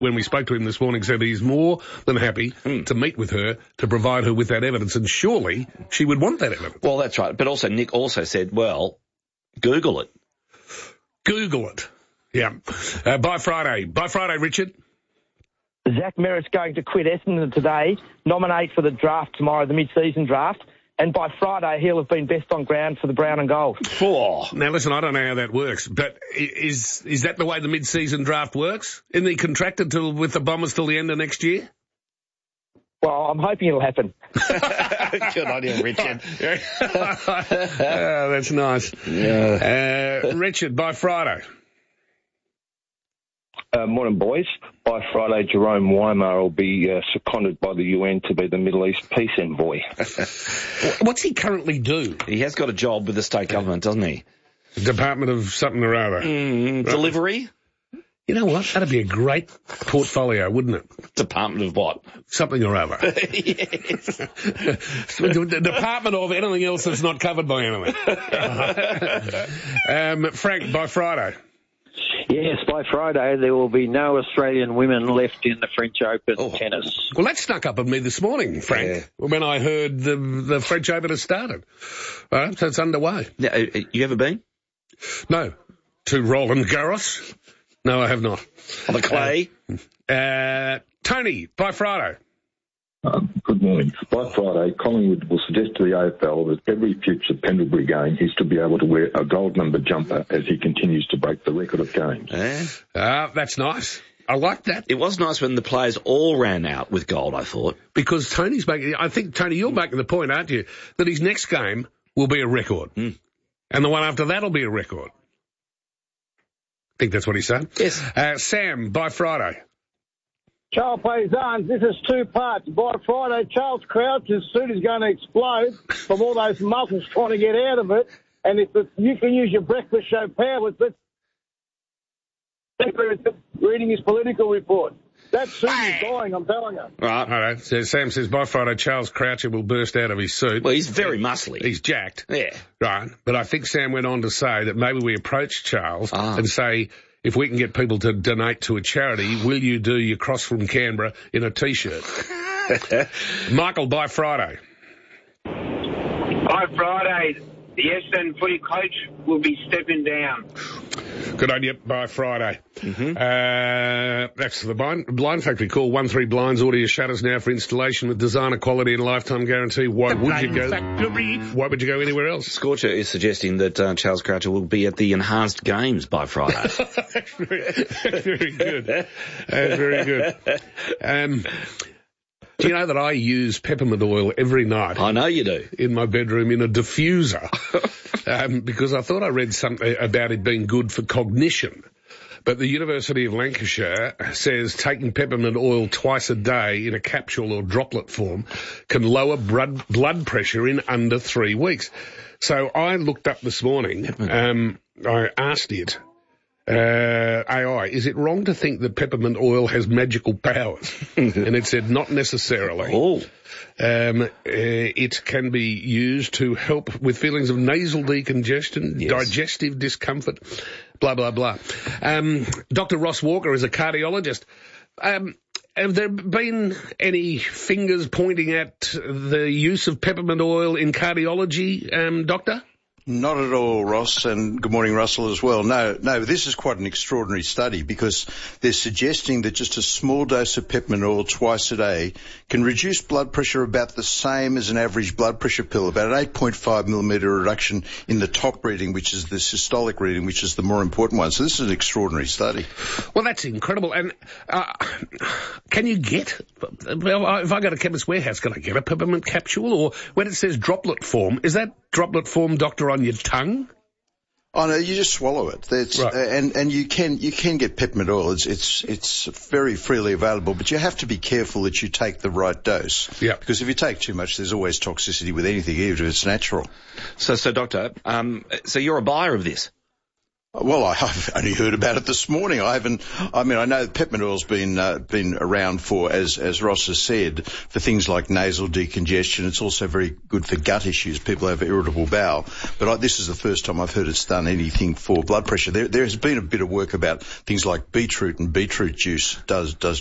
when we spoke to him this morning, said he's more than happy to meet with her to provide her with that evidence, and surely she would want that evidence. Well, that's right. But also, Nick also said, well, Google it. Google it. Yeah. By Friday. By Friday, Richard. Zach Merritt's going to quit Essendon today, nominate for the draft tomorrow, the mid-season draft, and by Friday he'll have been best on ground for the brown and gold. Oh. Now, listen, I don't know how that works, but is that the way the mid-season draft works? Isn't he contracted with the Bombers till the end of next year? Well, I'm hoping it'll happen. Good on you, Richard. That's nice. Yeah. Richard, by Friday. Morning, boys. By Friday, Jerome Weimar will be seconded by the UN to be the Middle East peace envoy. What's he currently do? He has got a job with the state government, doesn't he? Department of something or other. Delivery? You know what? That'd be a great portfolio, wouldn't it? Department of what? Something or other. Yes. The Department of anything else that's not covered by anything. Frank, by Friday. Yes, by Friday there will be no Australian women left in the French Open tennis. Well, that snuck up on me this morning, Frank, when I heard the French Open has started. All right, so it's underway. Yeah, you ever been? No. To Roland Garros? No, I have not. On the clay? Tony, by Friday. Good morning. By Friday, Collingwood will suggest to the AFL that every future Pendlebury game is to be able to wear a gold-numbered jumper as he continues to break the record of games. That's nice. I like that. It was nice when the players all ran out with gold, I thought. Because Tony's making... I think, Tony, you're making the point, aren't you, that his next game will be a record. And the one after that will be a record. I think that's what he said. Yes. Sam, by Friday. Charles Paysans, this is two parts. By Friday, Charles Crouch's suit is going to explode from all those muscles trying to get out of it. And if you can use your breakfast show powers, let's reading his political report. That suit is dying, I'm telling you. Right. So Sam says, by Friday, Charles Croucher will burst out of his suit. Well, he's very muscly. He's jacked. Yeah. Right. But I think Sam went on to say that maybe we approach Charles and say, if we can get people to donate to a charity, will you do your cross from Canberra in a T-shirt? Michael, by Friday. By Friday, the Essendon footy coach will be stepping down. Good idea, by Friday. That's the Blind Factory. Call 13 Blinds. Order your shutters now for installation with designer quality and lifetime guarantee. Why would you go anywhere else? Scorcher is suggesting that Charles Croucher will be at the enhanced games by Friday. Very good. Very good. Do you know that I use peppermint oil every night? I know you do. In my bedroom in a diffuser. Because I thought I read something about it being good for cognition. But the University of Lancashire says taking peppermint oil twice a day in a capsule or droplet form can lower blood pressure in under 3 weeks. So I looked up this morning, I asked it, AI, is it wrong to think that peppermint oil has magical powers? And it said not necessarily. It can be used to help with feelings of nasal decongestion, digestive discomfort, blah, blah, blah. Dr. Ross Walker is a cardiologist. Have there been any fingers pointing at the use of peppermint oil in cardiology, Doctor? Not at all, Ross, and good morning, Russell, as well. No, this is quite an extraordinary study because they're suggesting that just a small dose of peppermint oil twice a day can reduce blood pressure about the same as an average blood pressure pill, about an 8.5 millimetre reduction in the top reading, which is the systolic reading, which is the more important one. So this is an extraordinary study. Well, that's incredible. And can you get, if I go to Chemist Warehouse, can I get a peppermint capsule? Or when it says droplet form, is that droplet form, Doctor, on your tongue? Oh no, you just swallow it. That's right. And you can get peppermint oil. It's very freely available, but you have to be careful that you take the right dose. Yeah. Because if you take too much, there's always toxicity with anything, even if it's natural. So Doctor, so you're a buyer of this? Well, I've only heard about it this morning. I know peppermint oil's been around for, as Ross has said, for things like nasal decongestion. It's also very good for gut issues. People have irritable bowel. But this is the first time I've heard it's done anything for blood pressure. There has been a bit of work about things like beetroot, and beetroot juice does